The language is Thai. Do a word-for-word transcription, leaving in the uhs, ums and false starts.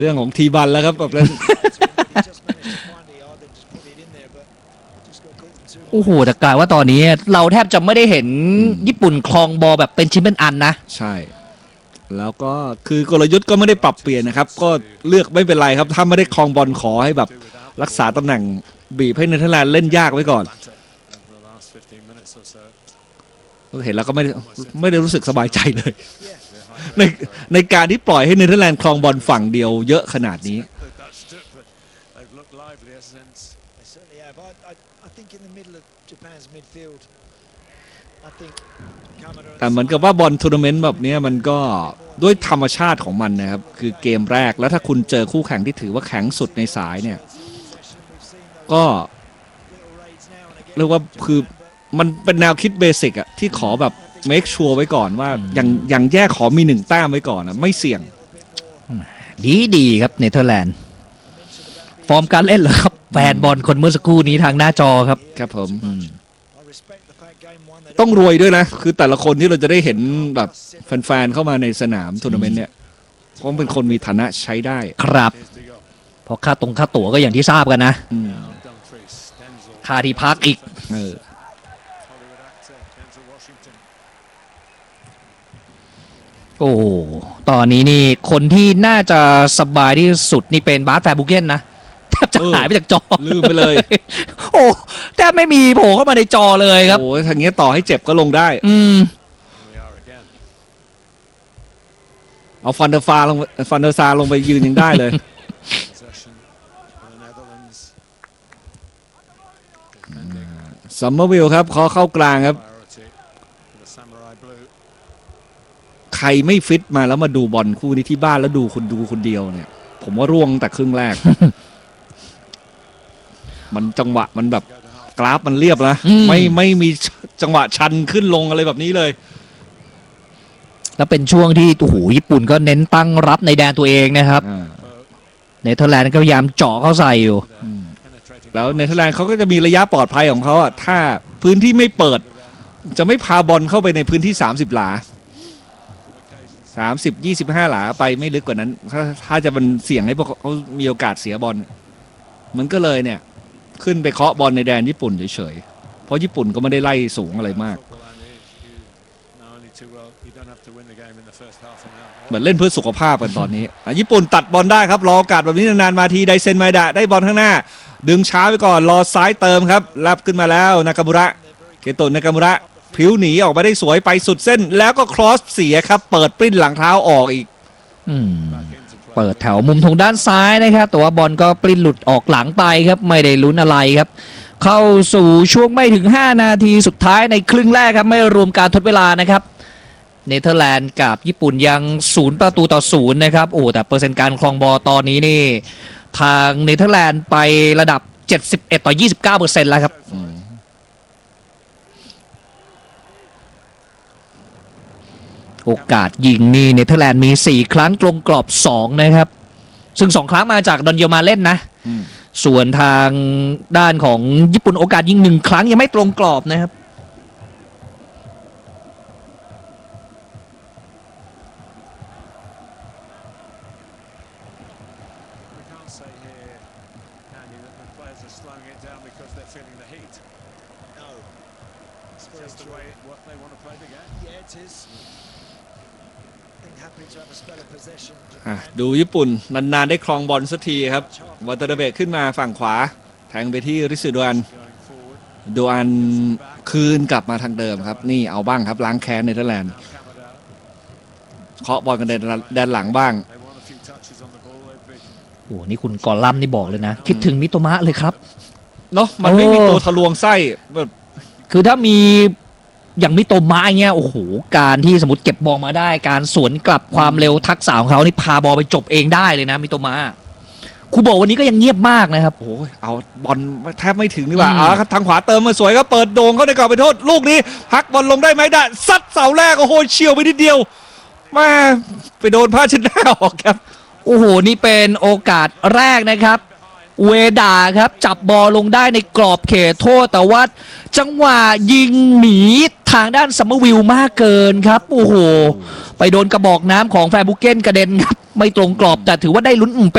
เรื่องของทีบันแล้วครับแบบนั้นโอ้โหแต่กลายว่าตอนนี้เราแทบจะไม่ได้เห็นญี่ปุ่นคลองบอลแบบเป็นชิ้นเป็นอันนะใช่แล้วก็คือกลยุทธ์ก็ไม่ได้ปรับเปลี่ยนนะครับก็เลือกไม่เป็นไรครับถ้าไม่ได้คลองบอลขอให้แบบรักษาตำแหน่งบีบให้เนเธอร์แลนด์เล่นยากไว้ก่อนเห็นแล้วก็ไม่ได้ไม่ได้รู้สึกสบายใจเลยในในการที่ปล่อยให้เนเธอร์แลนด์คลองบอลฝั่งเดียวเยอะขนาดนี้แต่เหมือนกับว่าบอลทัวร์นาเมนต์แบบนี้มันก็ด้วยธรรมชาติของมันนะครับคือเกมแรกแล้วถ้าคุณเจอคู่แข่งที่ถือว่าแข็งสุดในสายเนี่ยก็เรียกว่าคือมันเป็นแนวคิดเบสิกอะที่ขอแบบเมคชัวร์ไว้ก่อนว่าอย่างอย่างแย่ขอมีหนึ่งแต้มไว้ก่อนนะไม่เสี่ยงดีดีครับเนเธอร์แลนด์ฟอร์มการเล่นเหรอครับแฟนบอลคนเมื่อสักครู่นี้ทางหน้าจอครับครับผมต้องรวยด้วยนะคือแต่ละคนที่เราจะได้เห็นแบบแฟนๆเข้ามาในสนามทัวร์นาเมนต์เนี่ยเขาเป็นคนมีฐานะใช้ได้ครับเพราะค่าตรงค่าตั๋วก็อย่างที่ทราบกันนะค่าที่พักอีกเออโอ้ตอนนี้นี่คนที่น่าจะสบายที่สุดนี่เป็นบาสแฟร์บุเกนนะแทบจะหายไปจากจอลืมไปเลยโอ้แทบไม่มีโผล่เข้ามาในจอเลยครับโอ้ทางนี้ต่อให้เจ็บก็ลงได้อืมเอาฟันเดอร์ฟาลงฟันเดอร์ซาลงไปยืนยังได้เลยซัมเมอร์วิลครับขอเข้ากลางครับใครไม่ฟิตมาแล้วมาดูบอลคู่นี้ที่บ้านแล้วดูคนดูคนเดียวเนี่ยผมว่าร่วงแต่ครึ่งแรก มันจังหวะมันแบบกราฟมันเรียบนะไม่ไม่มีจังหวะชันขึ้นลงอะไรแบบนี้เลยแล้วเป็นช่วงที่โอ้โหญี่ปุ่นก็เน้นตั้งรับในแดนตัวเองนะครับเนเธอร์แลนด์ก็พยายามเจาะเข้าใส่อยู่แล้วเนเธอร์แลนด์เขาก็จะมีระยะปลอดภัยของเขาอะถ้าพื้นที่ไม่เปิดจะไม่พาบอลเข้าไปในพื้นที่สามสิบหลาสามสิบ ยี่สิบห้าหลาไปไม่ลึกกว่านั้นถ้าถ้าจะมันเสี่ยงให้พวกเขามีโอกาสเสียบอลมันก็เลยเนี่ยขึ้นไปเคาะบอลในแดนญี่ปุ่นเฉยๆเพราะญี่ปุ่นก็ไม่ได้ไล่สูงอะไรมากเหมือนเล่นเพื่อสุขภาพกันตอนนี้ญี่ปุ่นตัดบอลได้ครับรอโอกาสแบบนี้นานๆมาทีไดเซนไมดะได้บอลข้างหน้าดึงช้าไปก่อนรอซ้ายเติมครับรับขึ้นมาแล้วนากามุระเกโตะนากามุระผิวหนีออกมาได้สวยไปสุดเส้นแล้วก็ครอสเสียครับเปิดปริ้นหลังเท้าออกอีกเปิดแถวมุมทางด้านซ้ายนะครับแต่ว่าบอลก็ปริ้นหลุดออกหลังไปครับไม่ได้ลุ้นอะไรครับเข้าสู่ช่วงไม่ถึงห้านาทีสุดท้ายในครึ่งแรกครับไม่รวมการทดเวลานะครับเนเธอร์แลนด์กับญี่ปุ่นยังศูนย์ประตูต่อศูนย์นะครับโอ้แต่เปอร์เซ็นต์การครองบอลตอนนี้นี่ทางเนเธอร์แลนด์ไประดับเจ็ดสิบเอ็ดต่อยี่สิบเก้าเปอร์เซ็นต์แล้วครับโอกาสยิงนี่เนเธอร์แลนด์มีสี่ครั้งตรงกรอบสองนะครับซึ่งสองครั้งมาจากดอนเยลมาเล่นนะส่วนทางด้านของญี่ปุ่นโอกาสยิงหนึ่งครั้งยังไม่ตรงกรอบนะครับดูญี่ปุ่นนานๆได้ครองบอลสักทีครับวัตเตอร์เบะขึ้นมาฝั่งขวาแทงไปที่ริสุดวนโดอันคืนกลับมาทางเดิมครับนี่เอาบ้างครับล้างแค้นเนเธอร์แลนด์เคาะบอลกันแดนหลังบ้างโอ้นี่คุณกอลัมนี่บอกเลยนะคิดถึงมิโตมะเลยครับเนาะมันไม่มีตัวทะลวงไส้แบบคือถ้ามีอย่างมิโตมะเงี้ยโอ้โหการที่สมมติเก็บบอลมาได้การสวนกลับความเร็วทักษะของเขานี่พาบอลไปจบเองได้เลยนะมิโตมะครูบอกวันนี้ก็ยังเงียบมากนะครับโอ้ยเอาบอลแทบไม่ถึงดีกว่าอ๋อทางขวาเติมมาสวยก็เปิดโด่งเข้าในกรอบไปโทษลูกนี้พักบอลลงได้ไหมได้ซัดเสาแรกโอ้โหเฉียวไปนิดเดียวมาไปโดนผ้าเช็ดหน้าออกครับโอ้โหนี่เป็นโอกาสแรกนะครับเวดาครับจับบอลลงได้ในกรอบเขตโทษแต่ว่าจังหวะยิงหนีทางด้านซัมเมอร์วิลมากเกินครับโอ้โหไปโดนกระบอกน้ำของแฟร์บุเกนกระเด็นครับไม่ตรงกรอบแต่ถือว่าได้ลุ้น